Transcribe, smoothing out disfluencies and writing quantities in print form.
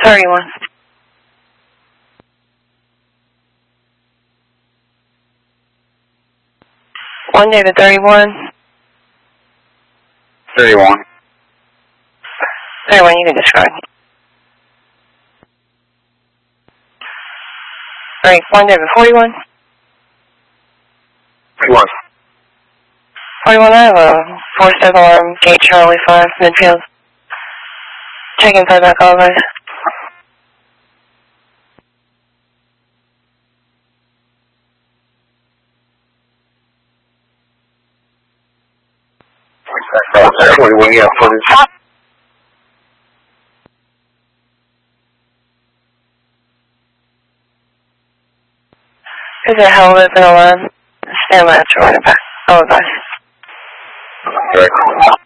31. 1 David 31. 31. 31, you can describe. Alright, 1 David 41. 41. 41, I have a 4-step alarm, gate Charlie 5, midfield. Checking playback all of us. What do we have footage? Is it held open alarm? Stand by, it's right back. All of us. Okay.